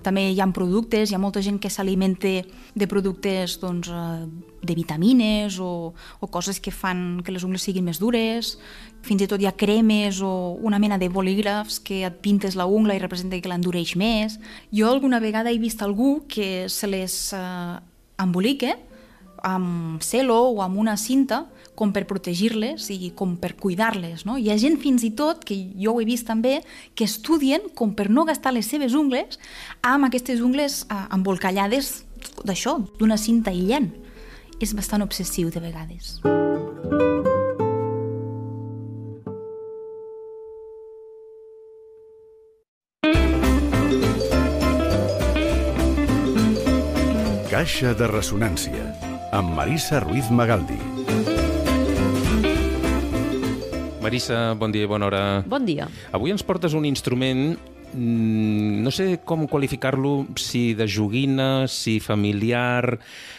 També hi ha productes, hi ha molta gent que s'alimenta de productes de vitamines o coses que fan que les ungles siguin més dures. Fins i tot hi ha cremes o una mena de bolígrafs que et pintes la ungla i representa que l'endureix més. Jo alguna vegada he vist algú que se les embolica amb celo o amb una cinta com per protegir-les i com per cuidar-les, no? Hi ha gent fins i tot, que jo ho he vist també, que estudien com per no gastar les seves ungles amb aquestes ungles embolcallades d'això, d'una cinta aïllant. És bastant obsessiu de vegades. Caixa de ressonància, amb Marissa Ruiz Magaldi. Marissa, bon dia i bona hora. Bon dia. Avui ens portes un instrument, no sé com qualificar-lo, si de joguina, si familiar,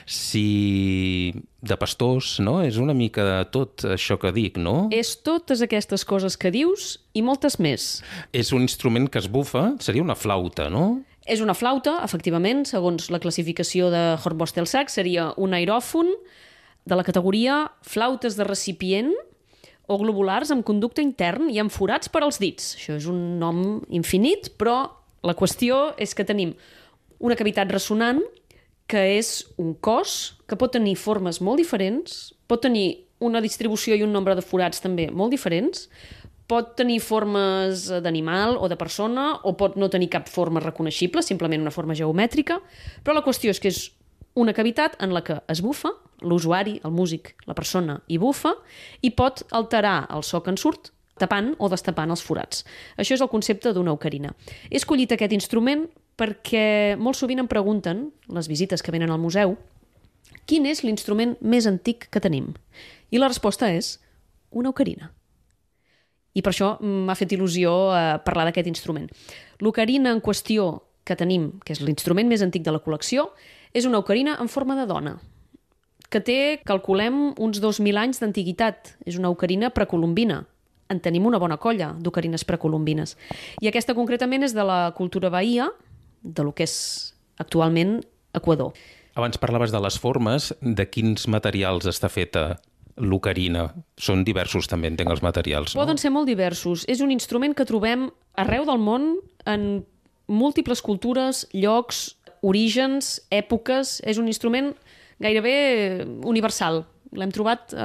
si de pastors, no? És una mica de tot això que dic, no? És totes aquestes coses que dius i moltes més. És un instrument que es bufa, seria una flauta, no? És una flauta, efectivament, segons la classificació de Hornbostel-Sachs, seria un aeròfon de la categoria flautes de recipient o globulars amb conducte intern i amb forats per als dits. Això és un nom infinit, però la qüestió és que tenim una cavitat ressonant que és un cos que pot tenir formes molt diferents, pot tenir una distribució i un nombre de forats també molt diferents, pot tenir formes d'animal o de persona, o pot no tenir cap forma reconeixible, simplement una forma geomètrica, però la qüestió és que és una cavitat en la que es bufa, l'usuari, el músic, la persona hi bufa, i pot alterar el so que en surt tapant o destapant els forats. Això és el concepte d'una ocarina. He escollit aquest instrument perquè molt sovint em pregunten, les visites que venen al museu, quin és l'instrument més antic que tenim? I la resposta és una ocarina. I per això m'ha fet il·lusió parlar d'aquest instrument. L'ocarina en qüestió que tenim, que és l'instrument més antic de la col·lecció, és una ocarina en forma de dona, que té, calculem, uns 2.000 anys d'antiguitat. És una ocarina precolombina. En tenim una bona colla d'ocarines precolombines. I aquesta concretament és de la cultura bahia, de lo que és actualment Equador. Abans parlaves de les formes, de quins materials està feta l'ocarina. Són diversos també, entenc, els materials, no? Poden ser molt diversos. És un instrument que trobem arreu del món en múltiples cultures, llocs, orígens, èpoques. És un instrument gairebé universal. L'hem trobat